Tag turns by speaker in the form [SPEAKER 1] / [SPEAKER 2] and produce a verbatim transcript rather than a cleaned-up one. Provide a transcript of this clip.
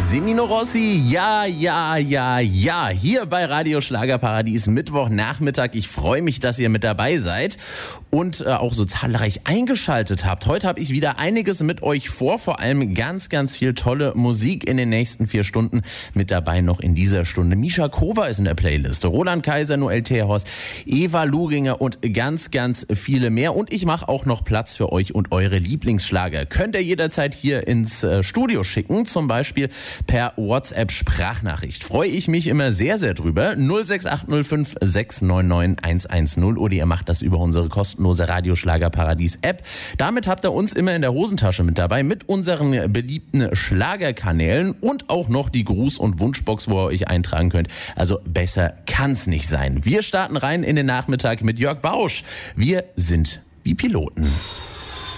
[SPEAKER 1] Semino Rossi, ja, ja, ja, ja, hier bei Radio Schlagerparadies Mittwochnachmittag. Ich freue mich, dass ihr mit dabei seid und äh, auch so zahlreich eingeschaltet habt. Heute habe ich wieder einiges mit euch vor, vor allem ganz, ganz viel tolle Musik in den nächsten vier Stunden. Mit dabei noch in dieser Stunde Misha Kova ist in der Playlist, Roland Kaiser, Noel Terhorst, Eva Luginger und ganz, ganz viele mehr. Und ich mache auch noch Platz für euch und eure Lieblingsschlager. Könnt ihr jederzeit hier ins äh, Studio schicken, zum Beispiel per WhatsApp-Sprachnachricht. Freue ich mich immer sehr, sehr drüber. null sechs acht null fünf sechs neun neun eins eins null oder ihr macht das über unsere kostenlose Radio Schlagerparadies-App. Damit habt ihr uns immer in der Hosentasche mit dabei, mit unseren beliebten Schlagerkanälen und auch noch die Gruß- und Wunschbox, wo ihr euch eintragen könnt. Also besser kann's nicht sein. Wir starten rein in den Nachmittag mit Jörg Bausch. Wir sind wie Piloten.